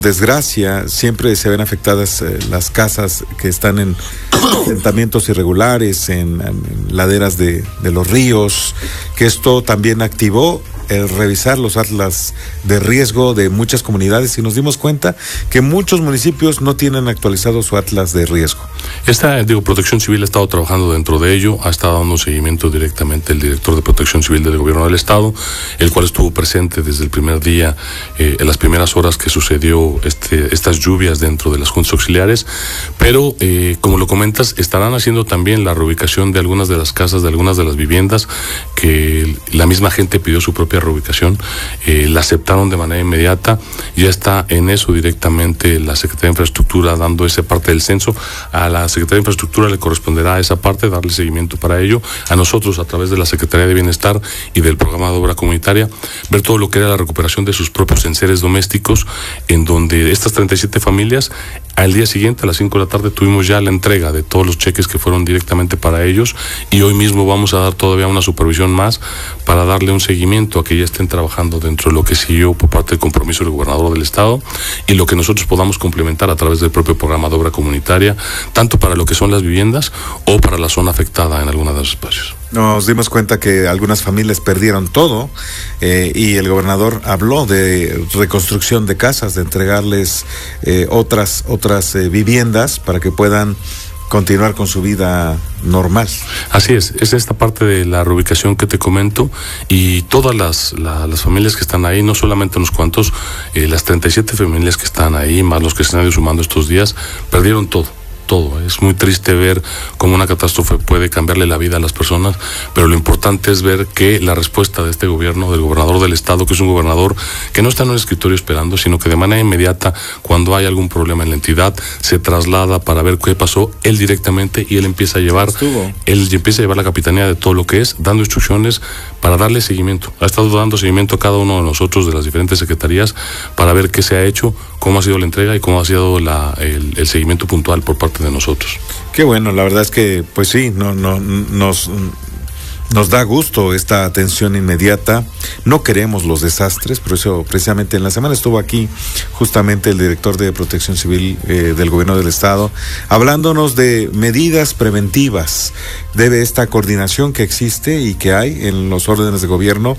desgracia, siempre se ven afectadas las casas que están en asentamientos irregulares, en laderas de los ríos, que esto también activó el revisar los atlas de riesgo de muchas comunidades y nos dimos cuenta que muchos municipios no tienen actualizado su atlas de riesgo. Protección Civil ha estado trabajando dentro de ello, ha estado dando seguimiento directamente el director de Protección Civil del Gobierno del Estado, el cual estuvo presente desde el primer día, en las primeras horas que sucedió estas lluvias dentro de las juntas auxiliares, pero como lo comentas, estarán haciendo también la reubicación de algunas de las casas, de algunas de las viviendas que la misma gente pidió su propia reubicación, la aceptaron de manera inmediata, ya está en eso directamente la Secretaría de Infraestructura dando esa parte del censo. A la Secretaría de Infraestructura le corresponderá esa parte, darle seguimiento para ello, a nosotros a través de la Secretaría de Bienestar y del programa de obra comunitaria, ver todo lo que era la recuperación de sus propios enseres domésticos, en donde estas 37 familias, al día siguiente a las 5 de la tarde tuvimos ya la entrega de todos los cheques que fueron directamente para ellos, y hoy mismo vamos a dar todavía una supervisión más para darle un seguimiento a que ya estén trabajando dentro de lo que siguió por parte del compromiso del gobernador del estado y lo que nosotros podamos complementar a través del propio programa de obra comunitaria, tanto para lo que son las viviendas o para la zona afectada en alguno de los espacios. Nos dimos cuenta que algunas familias perdieron todo y el gobernador habló de reconstrucción de casas, de entregarles otras viviendas para que puedan continuar con su vida normal. Así es esta parte de la reubicación que te comento, y todas las familias que están ahí, no solamente unos cuantos, las 37 familias que están ahí, más los que se han ido sumando estos días, perdieron todo. Es muy triste ver cómo una catástrofe puede cambiarle la vida a las personas, pero lo importante es ver que la respuesta de este gobierno, del gobernador del estado, que es un gobernador que no está en un escritorio esperando, sino que de manera inmediata, cuando hay algún problema en la entidad, se traslada para ver qué pasó, él directamente, y él empieza a llevar la capitanía de todo lo que es, dando instrucciones para darle seguimiento. Ha estado dando seguimiento a cada uno de nosotros, de las diferentes secretarías, para ver qué se ha hecho, cómo ha sido la entrega y cómo ha sido el seguimiento puntual por parte de nosotros. Qué bueno, la verdad es que pues sí, nos da gusto esta atención inmediata. No queremos los desastres, por eso precisamente en la semana estuvo aquí justamente el director de Protección Civil del Gobierno del Estado, hablándonos de medidas preventivas, de esta coordinación que existe y que hay en los órdenes de gobierno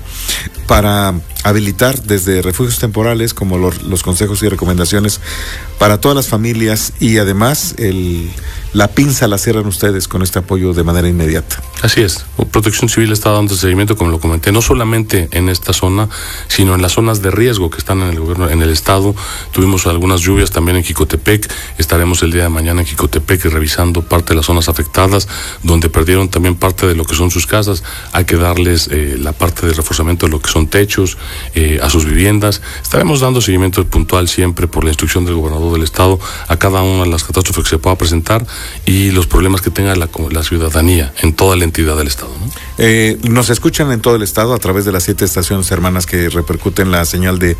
para habilitar desde refugios temporales como los consejos y recomendaciones para todas las familias, y además la pinza la cierran ustedes con este apoyo de manera inmediata. Así es, Protección Civil está dando seguimiento, como lo comenté, no solamente en esta zona, sino en las zonas de riesgo que están en el gobierno, en el estado. Tuvimos algunas lluvias también en Jicotepec, estaremos el día de mañana en Jicotepec revisando parte de las zonas afectadas, donde perdieron también parte de lo que son sus casas. Hay que darles la parte de reforzamiento de lo que son techos, a sus viviendas. Estaremos dando seguimiento puntual siempre por la instrucción del gobernador del estado a cada una de las catástrofes que se pueda presentar y los problemas que tenga la ciudadanía en toda la entidad del estado, ¿no? Nos escuchan en todo el estado a través de las 7 estaciones hermanas que repercuten la señal de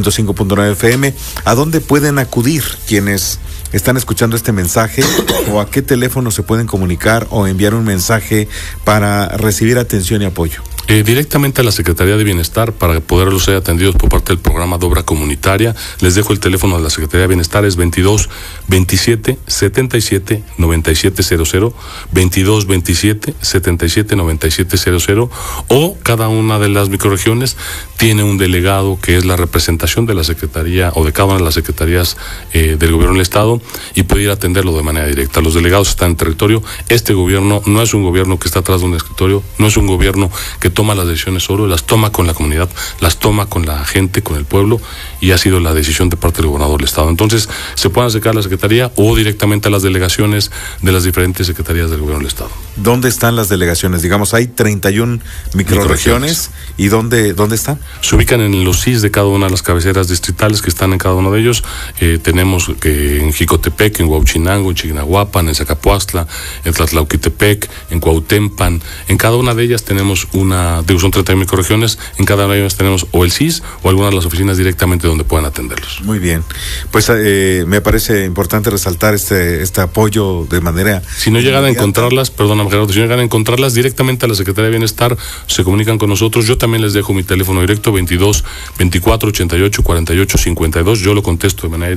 105.9 FM. ¿A dónde pueden acudir quienes están escuchando este mensaje, o a qué teléfono se pueden comunicar o enviar un mensaje para recibir atención y apoyo? Directamente a la Secretaría de Bienestar para poderlos ser atendidos por parte del programa de obra comunitaria. Les dejo el teléfono de la Secretaría de Bienestar, es 22 27 77 9700, 22 27 77 9700, o cada una de las microrregiones tiene un delegado que es la representación de la Secretaría o de cada una de las secretarías del Gobierno del Estado, y puede ir a atenderlo de manera directa. Los delegados están en territorio. Este gobierno no es un gobierno que está atrás de un escritorio, no es un gobierno que toma las decisiones solo, las toma con la comunidad, las toma con la gente, con el pueblo, y ha sido la decisión de parte del gobernador del estado. Entonces, se pueden acercar a la Secretaría o directamente a las delegaciones de las diferentes secretarías del gobierno del estado. ¿Dónde están las delegaciones? Digamos, hay 31 microrregiones. ¿Y dónde están? Se ubican en los CIS de cada una de las cabeceras distritales que están en cada uno de ellos. Tenemos que en Jicotepec, en Huauchinango, en Chignahuapan, en Zacapuastla, en Tlatlauquitepec, en Cuautempan. En cada una de ellas tenemos una son 30 microrregiones, en cada una de ellas tenemos o el CIS o algunas de las oficinas directamente donde puedan atenderlos. Muy bien, pues me parece importante resaltar este apoyo de manera... Si no llegan a encontrarlas, perdóname Gerardo, si no llegan a encontrarlas directamente a la Secretaría de Bienestar, se comunican con nosotros. Yo también les dejo mi teléfono directo, 22 24 88 48 52, yo lo contesto de manera